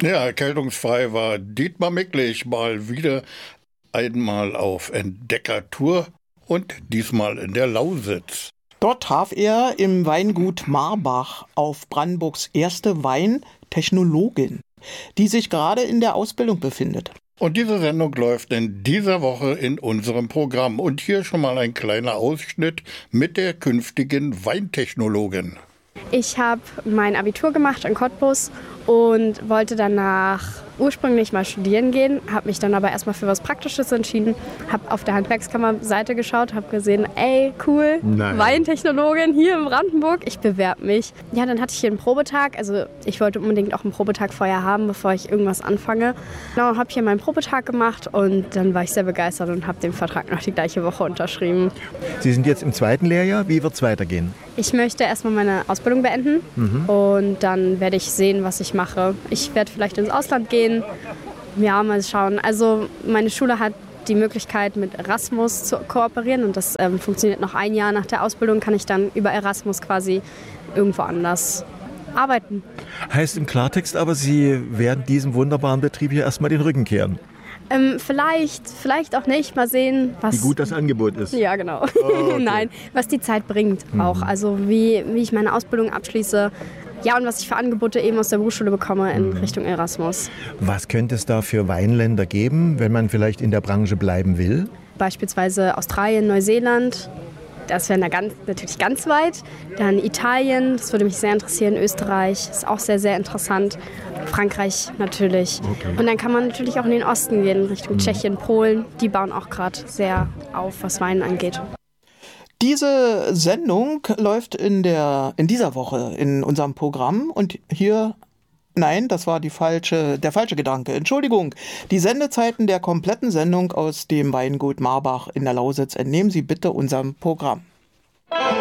Ja, erkältungsfrei war Dietmar Micklich mal wieder einmal auf Entdeckertour und diesmal in der Lausitz. Dort traf er im Weingut Marbach auf Brandenburgs erste Weintechnologin, die sich gerade in der Ausbildung befindet. Und diese Sendung läuft in dieser Woche in unserem Programm. Und hier schon mal ein kleiner Ausschnitt mit der künftigen Weintechnologin. Ich habe mein Abitur gemacht in Cottbus und wollte danach ursprünglich mal studieren gehen, habe mich dann aber erstmal für was Praktisches entschieden, habe auf der Handwerkskammer-Seite geschaut, habe gesehen, ey, cool, Weintechnologin hier in Brandenburg, ich bewerbe mich. Ja, dann hatte ich hier einen Probetag, also ich wollte unbedingt auch einen Probetag vorher haben, bevor ich irgendwas anfange. Genau, habe hier meinen Probetag gemacht und dann war ich sehr begeistert und habe den Vertrag noch die gleiche Woche unterschrieben. Sie sind jetzt im zweiten Lehrjahr, wie wird es weitergehen? Ich möchte erstmal meine Ausbildung beenden und dann werde ich sehen, was ich mache. Ich werde vielleicht ins Ausland gehen. Ja, mal schauen. Also meine Schule hat die Möglichkeit, mit Erasmus zu kooperieren und das funktioniert noch ein Jahr nach der Ausbildung, kann ich dann über Erasmus quasi irgendwo anders arbeiten. Heißt im Klartext aber, Sie werden diesem wunderbaren Betrieb hier erstmal den Rücken kehren? Vielleicht auch nicht. Mal sehen, was... Wie gut das Angebot ist. Ja, genau. Oh, okay. Nein, was die Zeit bringt auch. Also wie ich meine Ausbildung abschließe. Ja, und was ich für Angebote eben aus der Berufsschule bekomme in Richtung Erasmus. Was könnte es da für Weinländer geben, wenn man vielleicht in der Branche bleiben will? Beispielsweise Australien, Neuseeland. Das wäre natürlich ganz weit. Dann Italien, das würde mich sehr interessieren. Österreich ist auch sehr, sehr interessant. Frankreich natürlich. Okay. Und dann kann man natürlich auch in den Osten gehen, Richtung Tschechien, Polen. Die bauen auch gerade sehr auf, was Wein angeht. Diese Sendung läuft in dieser Woche in unserem Programm und hier... Nein, das war der falsche Gedanke. Entschuldigung. Die Sendezeiten der kompletten Sendung aus dem Weingut Marbach in der Lausitz entnehmen Sie bitte unserem Programm.